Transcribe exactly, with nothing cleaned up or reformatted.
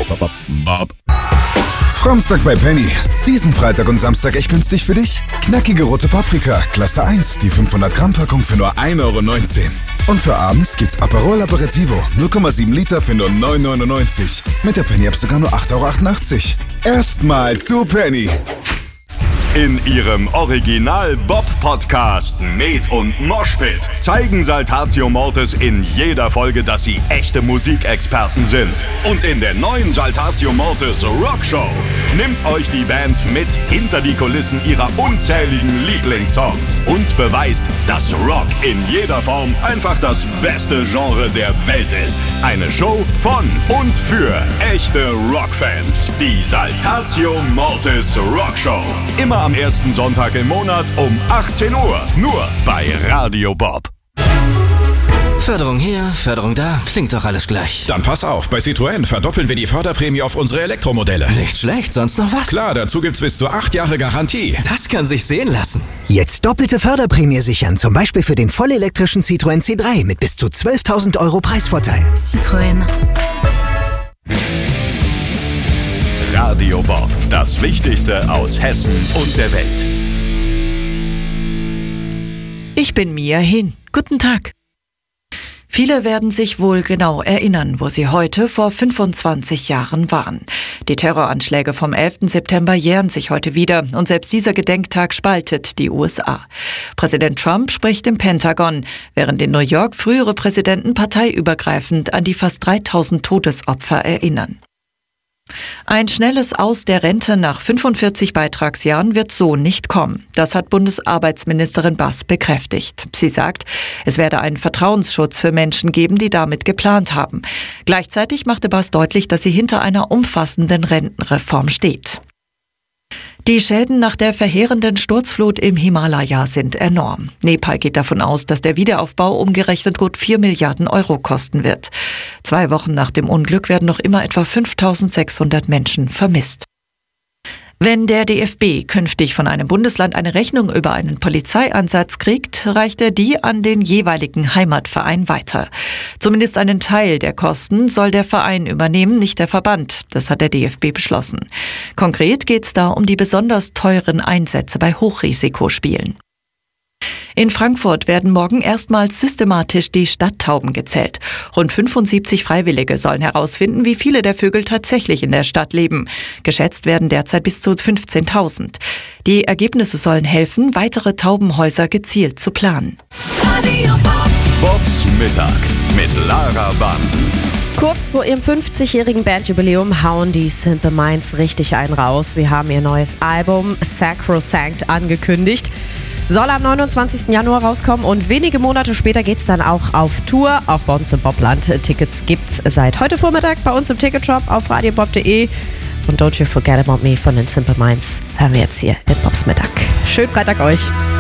Bob. Framstag bei Penny. Diesen Freitag und Samstag echt günstig für dich? Knackige rote Paprika, Klasse eins, die fünfhundert Gramm Packung für nur ein Euro neunzehn. Und für abends gibt's Aperol Aperitivo, null Komma sieben Liter für nur neun Euro neunundneunzig. Mit der Penny-App sogar nur acht Euro achtundachtzig. Erstmal zu Penny. In ihrem Original-Bob-Podcast Med und Moshpit zeigen Saltatio Mortis in jeder Folge, dass sie echte Musikexperten sind. Und in der neuen Saltatio Mortis Rockshow nimmt euch die Band mit hinter die Kulissen ihrer unzähligen Lieblingssongs und beweist, dass Rock in jeder Form einfach das beste Genre der Welt ist. Eine Show von und für echte Rockfans. Die Saltatio Mortis Rockshow. Immer am ersten Sonntag im Monat um achtzehn Uhr. Nur bei Radio Bob. Förderung hier, Förderung da, klingt doch alles gleich. Dann pass auf, bei Citroën verdoppeln wir die Förderprämie auf unsere Elektromodelle. Nicht schlecht, sonst noch was? Klar, dazu gibt's bis zu acht Jahre Garantie. Das kann sich sehen lassen. Jetzt doppelte Förderprämie sichern, zum Beispiel für den vollelektrischen Citroën C drei mit bis zu zwölftausend Euro Preisvorteil. Citroën. Radio Bob, das Wichtigste aus Hessen und der Welt. Ich bin Mia Hin. Guten Tag. Viele werden sich wohl genau erinnern, wo sie heute vor fünfundzwanzig Jahren waren. Die Terroranschläge vom elften September jähren sich heute wieder und selbst dieser Gedenktag spaltet die U S A. Präsident Trump spricht im Pentagon, während in New York frühere Präsidenten parteiübergreifend an die fast dreitausend Todesopfer erinnern. Ein schnelles Aus der Rente nach fünfundvierzig Beitragsjahren wird so nicht kommen. Das hat Bundesarbeitsministerin Bass bekräftigt. Sie sagt, es werde einen Vertrauensschutz für Menschen geben, die damit geplant haben. Gleichzeitig machte Bass deutlich, dass sie hinter einer umfassenden Rentenreform steht. Die Schäden nach der verheerenden Sturzflut im Himalaya sind enorm. Nepal geht davon aus, dass der Wiederaufbau umgerechnet gut vier Milliarden Euro kosten wird. Zwei Wochen nach dem Unglück werden noch immer etwa fünftausendsechshundert Menschen vermisst. Wenn der D F B künftig von einem Bundesland eine Rechnung über einen Polizeieinsatz kriegt, reicht er die an den jeweiligen Heimatverein weiter. Zumindest einen Teil der Kosten soll der Verein übernehmen, nicht der Verband. Das hat der D F B beschlossen. Konkret geht es da um die besonders teuren Einsätze bei Hochrisikospielen. In Frankfurt werden morgen erstmals systematisch die Stadttauben gezählt. Rund fünfundsiebzig Freiwillige sollen herausfinden, wie viele der Vögel tatsächlich in der Stadt leben. Geschätzt werden derzeit bis zu fünfzehntausend. Die Ergebnisse sollen helfen, weitere Taubenhäuser gezielt zu planen. Bobs Mittag mit Lara Bansen. Kurz vor ihrem fünfzigjährigen Bandjubiläum hauen die Simple Minds richtig einen raus. Sie haben ihr neues Album Sacrosanct angekündigt. Soll am neunundzwanzigsten Januar rauskommen und wenige Monate später geht's dann auch auf Tour, auch bei uns im Bobland. Tickets gibt's seit heute Vormittag bei uns im Ticketshop auf radiobob punkt de. Und Don't You Forget About Me von den Simple Minds hören wir jetzt hier in Bobs Mittag. Schönen Freitag euch.